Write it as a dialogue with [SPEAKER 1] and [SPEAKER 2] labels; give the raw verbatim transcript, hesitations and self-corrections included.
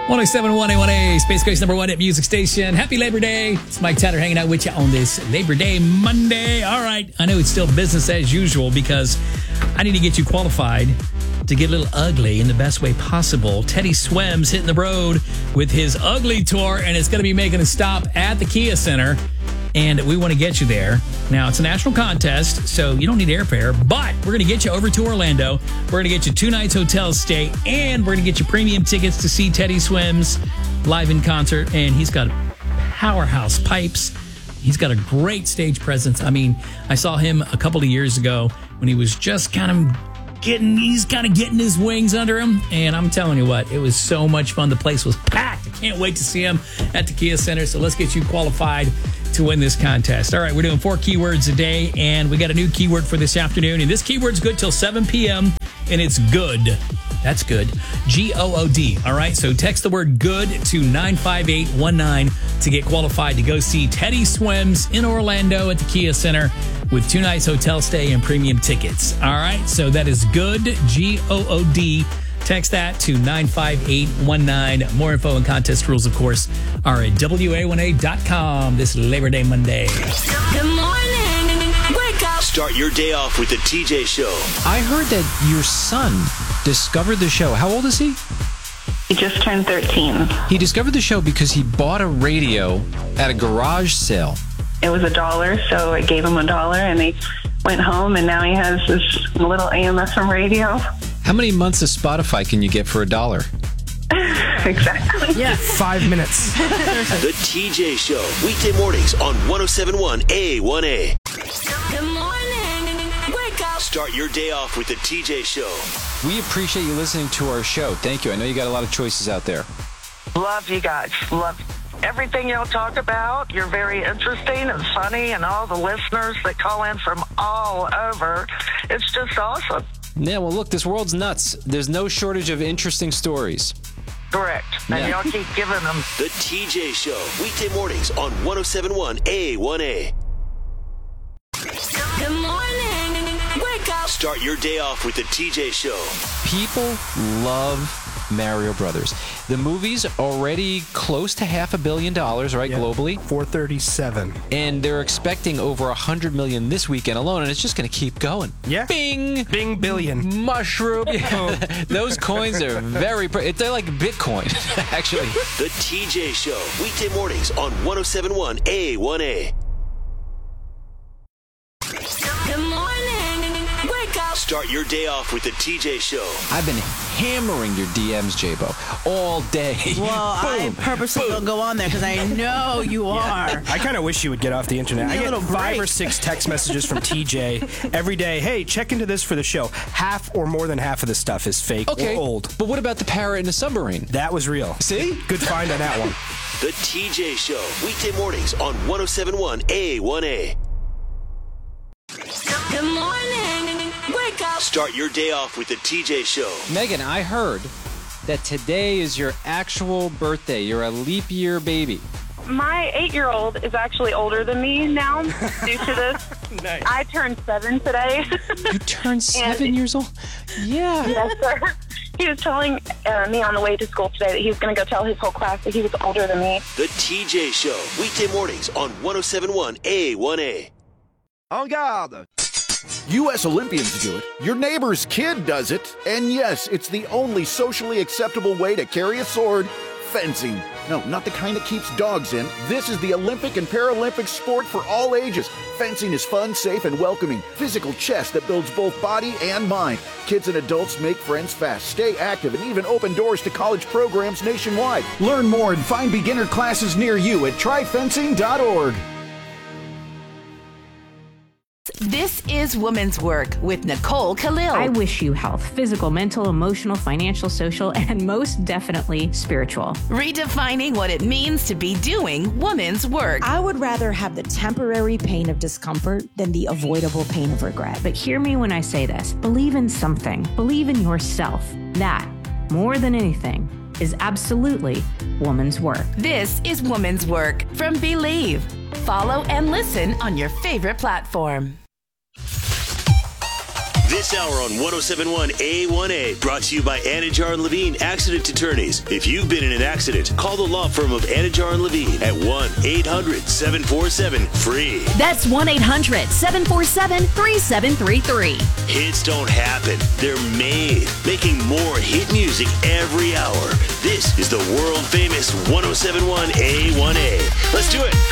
[SPEAKER 1] one oh seven point one A one A, Space Coast number one at Music Station. Happy Labor Day. It's Mike Tanner hanging out with you on this Labor Day Monday. All right. I know it's still business as usual because I need to get you qualified to get a little ugly in the best way possible. Teddy Swims hitting the road with his Ugly Tour, and it's going to be making a stop at the Kia Center. And we want to get you there. Now, it's a national contest, so you don't need airfare, but we're going to get you over to Orlando. We're going to get you two nights hotel stay, and we're going to get you premium tickets to see Teddy Swims live in concert. And he's got powerhouse pipes. He's got a great stage presence. I mean, I saw him a couple of years ago when he was just kind of getting, he's kind of getting his wings under him. And I'm telling you what, it was so much fun. The place was packed. I can't wait to see him at the Kia Center. So let's get you qualified to win this contest. All right, we're doing four keywords a day, and we got a new keyword for this afternoon. And this keyword's good till seven p.m., and it's good. That's good. G O O D. All right, so text the word good to nine five eight one nine to get qualified to go see Teddy Swims in Orlando at the Kia Center with two nights hotel stay and premium tickets. All right, so that is good, G O O D. Text that to nine five eight one nine. More info and contest rules, of course, are at W A one A dot com this Labor Day Monday.
[SPEAKER 2] Good morning. Wake up.
[SPEAKER 3] Start your day off with the T J Show.
[SPEAKER 4] I heard that your son discovered the show. How old is he?
[SPEAKER 5] He just turned thirteen.
[SPEAKER 4] He discovered the show because he bought a radio at a garage sale.
[SPEAKER 5] It was a dollar, so I gave him a dollar, and he went home, and now he has this little A M F M radio.
[SPEAKER 4] How many months of Spotify can you get for a dollar?
[SPEAKER 5] Exactly.
[SPEAKER 6] Yeah, five minutes.
[SPEAKER 3] The T J Show, weekday mornings on one oh seven point one A one A.
[SPEAKER 2] Good morning. Wake up.
[SPEAKER 3] Start your day off with the T J Show.
[SPEAKER 4] We appreciate you listening to our show. Thank you. I know you got a lot of choices out there.
[SPEAKER 7] Love you guys. Love everything y'all talk about. You're very interesting and funny, and all the listeners that call in from all over. It's just awesome.
[SPEAKER 4] Yeah, well, look, this world's nuts. There's no shortage of interesting stories.
[SPEAKER 7] Correct. And
[SPEAKER 4] Yeah.
[SPEAKER 7] y'all keep giving them.
[SPEAKER 3] The T J Show, weekday mornings on one oh seven point one A one A.
[SPEAKER 2] Good morning. Wake up.
[SPEAKER 3] Start your day off with the T J Show.
[SPEAKER 4] People love Mario Brothers. The movie's already close to half a billion dollars, right,
[SPEAKER 6] Yeah.
[SPEAKER 4] globally?
[SPEAKER 6] four thirty-seven.
[SPEAKER 4] And they're expecting over a hundred million this weekend alone, and it's just going to keep going.
[SPEAKER 6] Yeah.
[SPEAKER 4] Bing!
[SPEAKER 6] Bing billion.
[SPEAKER 4] Mushroom. Those coins are very, pre- they're like Bitcoin, actually.
[SPEAKER 3] The T J Show, weekday mornings on one oh seven point one A one A.
[SPEAKER 2] Good morning. Wake up.
[SPEAKER 3] Start your day off with the T J Show.
[SPEAKER 4] I've been hammering your D Ms, J-Bo, all day.
[SPEAKER 8] Well, I purposely don't go on there because I know you are.
[SPEAKER 6] I kind of wish you would get off the internet.
[SPEAKER 8] Give me
[SPEAKER 6] I
[SPEAKER 8] a
[SPEAKER 6] get
[SPEAKER 8] little
[SPEAKER 6] five
[SPEAKER 8] break.
[SPEAKER 6] or six text messages from T J every day. Hey, check into this for the show. Half or more than half of the stuff is fake
[SPEAKER 4] Okay,
[SPEAKER 6] or old.
[SPEAKER 4] but what about the parrot in the submarine?
[SPEAKER 6] That was real.
[SPEAKER 4] See?
[SPEAKER 6] Good find on that one.
[SPEAKER 3] The T J Show, weekday mornings on one oh seven point one A one A.
[SPEAKER 2] Good morning. Wake up.
[SPEAKER 3] Start your day off with the T J Show.
[SPEAKER 4] Megan, I heard that today is your actual birthday. You're a leap year baby.
[SPEAKER 5] My eight-year-old is actually older than me now due to this.
[SPEAKER 6] Nice.
[SPEAKER 5] I turned seven today.
[SPEAKER 4] You turned seven years old? Yeah.
[SPEAKER 5] Yes, sir. He was telling uh, me on the way to school today that he was going to go tell his whole class that he was older than me.
[SPEAKER 3] The T J Show, weekday mornings on one oh seven point one A one A.
[SPEAKER 9] En garde! U S Olympians do it, your neighbor's kid does it, and yes, it's the only socially acceptable way to carry a sword, fencing. No, not the kind that keeps dogs in. This is the Olympic and Paralympic sport for all ages. Fencing is fun, safe, and welcoming. Physical chess that builds both body and mind. Kids and adults make friends fast, stay active, and even open doors to college programs nationwide. Learn more and find beginner classes near you at try fencing dot org.
[SPEAKER 10] This is Women's Work with Nicole Khalil.
[SPEAKER 11] I wish you health, physical, mental, emotional, financial, social, and most definitely spiritual.
[SPEAKER 10] Redefining what it means to be doing women's work.
[SPEAKER 12] I would rather have the temporary pain of discomfort than the avoidable pain of regret.
[SPEAKER 11] But hear me when I say this. Believe in something. Believe in yourself. That, more than anything, is absolutely woman's work.
[SPEAKER 10] This is Woman's Work from Believe. Follow and listen on your favorite platform.
[SPEAKER 3] This hour on one oh seven point one A one A, brought to you by Anajar and Levine Accident Attorneys. If you've been in an accident, call the law firm of Anajar and Levine at one eight hundred seven four seven free.
[SPEAKER 13] That's one eight hundred seven four seven three seven three three.
[SPEAKER 3] Hits don't happen. They're made. Making more hit music every hour. This is the world famous one oh seven point one A one A. Let's do it.